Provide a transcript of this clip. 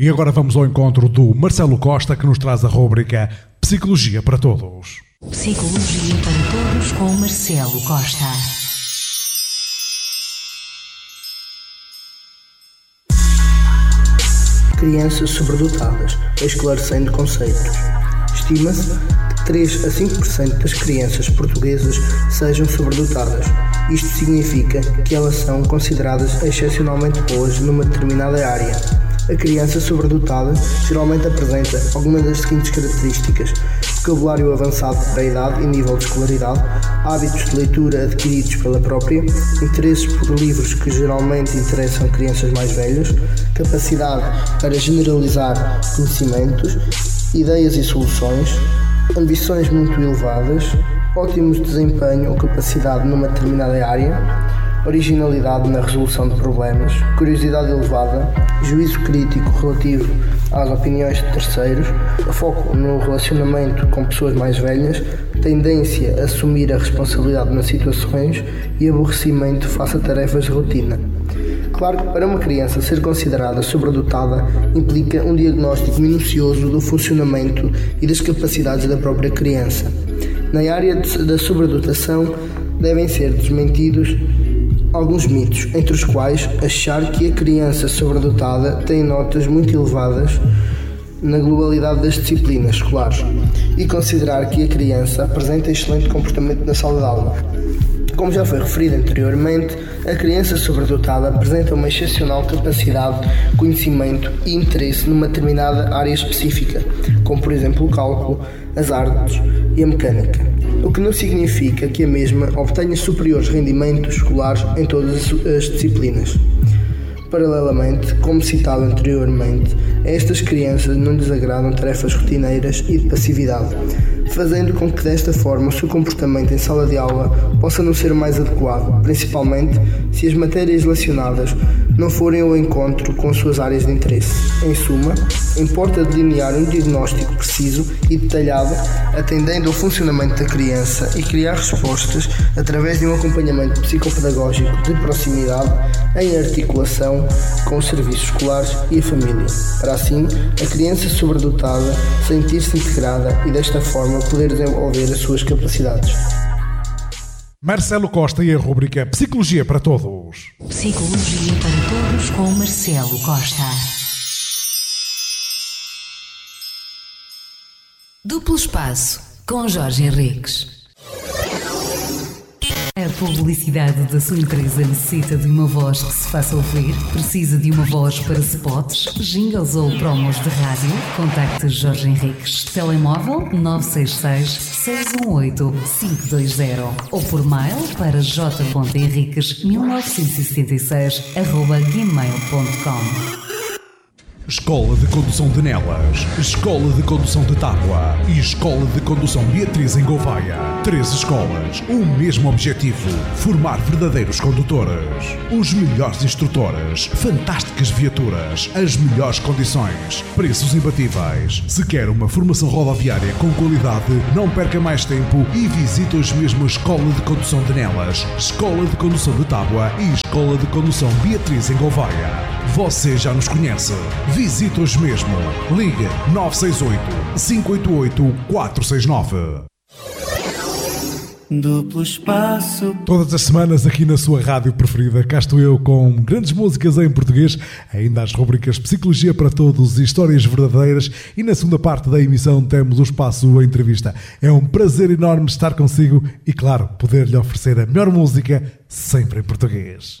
E agora vamos ao encontro do Marcelo Costa, que nos traz a rúbrica Psicologia para Todos. Psicologia para Todos com Marcelo Costa. Crianças sobredotadas, esclarecendo conceitos. Estima-se que 3 a 5% das crianças portuguesas sejam sobredotadas. Isto significa que elas são consideradas excepcionalmente boas numa determinada área. A criança sobredotada geralmente apresenta algumas das seguintes características: vocabulário avançado para a idade e nível de escolaridade, hábitos de leitura adquiridos pela própria, interesses por livros que geralmente interessam crianças mais velhas, capacidade para generalizar conhecimentos, ideias e soluções, ambições muito elevadas, ótimos desempenho ou capacidade numa determinada área, originalidade na resolução de problemas, curiosidade elevada, juízo crítico relativo às opiniões de terceiros, foco no relacionamento com pessoas mais velhas, tendência a assumir a responsabilidade nas situações e aborrecimento face a tarefas de rotina. Claro que para uma criança ser considerada sobredotada implica um diagnóstico minucioso do funcionamento e das capacidades da própria criança. Na área da sobredotação devem ser desmentidos alguns mitos, entre os quais achar que a criança sobredotada tem notas muito elevadas na globalidade das disciplinas escolares e considerar que a criança apresenta excelente comportamento na sala de aula. Como já foi referido anteriormente, a criança sobredotada apresenta uma excepcional capacidade, conhecimento e interesse numa determinada área específica, como por exemplo o cálculo, as artes e a mecânica, o que não significa que a mesma obtenha superiores rendimentos escolares em todas as disciplinas. Paralelamente, como citado anteriormente, a estas crianças não lhes agradam tarefas rotineiras e de passividade, fazendo com que desta forma o seu comportamento em sala de aula possa não ser o mais adequado, principalmente se as matérias relacionadas não forem ao encontro com as suas áreas de interesse. Em suma, importa delinear um diagnóstico preciso e detalhado, atendendo ao funcionamento da criança e criar respostas através de um acompanhamento psicopedagógico de proximidade em articulação com os serviços escolares e a família, para assim a criança sobredotada sentir-se integrada e desta forma poder desenvolver as suas capacidades. Marcelo Costa e a rúbrica Psicologia para Todos. Psicologia para Todos com Marcelo Costa. Duplo Espaço com Jorge Henriques. A publicidade da sua empresa necessita de uma voz que se faça ouvir? Precisa de uma voz para spots, jingles ou promos de rádio? Contacte Jorge Henriques. Telemóvel 966-618-520 ou por mail para j.henriques1976@gmail.com. Escola de Condução de Nelas, Escola de Condução de Tábua e Escola de Condução Beatriz em Gouveia. 3 escolas, o mesmo objetivo: formar verdadeiros condutores. Os melhores instrutores, fantásticas viaturas, as melhores condições, preços imbatíveis. Se quer uma formação rodoviária com qualidade, não perca mais tempo e visite hoje mesmo a Escola de Condução de Nelas, Escola de Condução de Tábua e Escola de Condução Beatriz em Gouveia. Você já nos conhece. Visite hoje mesmo. Ligue 968-588-469. Duplo Espaço. Todas as semanas aqui na sua rádio preferida, cá estou eu com grandes músicas em português, ainda as rubricas Psicologia para Todos e Histórias Verdadeiras, e na segunda parte da emissão temos o espaço A Entrevista. É um prazer enorme estar consigo e, claro, poder-lhe oferecer a melhor música sempre em português.